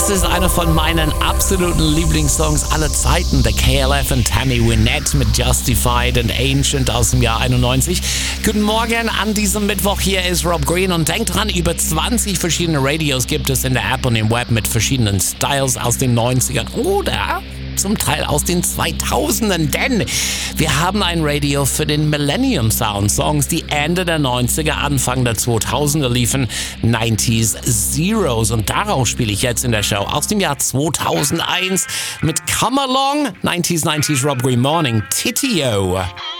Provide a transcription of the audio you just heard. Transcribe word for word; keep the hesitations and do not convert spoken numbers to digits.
Das ist einer von meinen absoluten Lieblingssongs aller Zeiten. The K L F und Tammy Wynette mit Justified and Ancient aus dem Jahr einundneunzig. Guten Morgen an diesem Mittwoch. Hier ist Rob Green und denkt dran, über zwanzig verschiedene Radios gibt es in der App und im Web mit verschiedenen Styles aus den neunzigern oder zum Teil aus den zweitausendern, denn wir haben ein Radio für den Millennium Sound. Songs, die Ende der neunziger, Anfang der zweitausender liefen, neunziger Zeros. Und daraus spiele ich jetzt in der Show aus dem Jahr zweitausendeins mit Come Along, neunziger neunzig Rob Green Morning, Titio.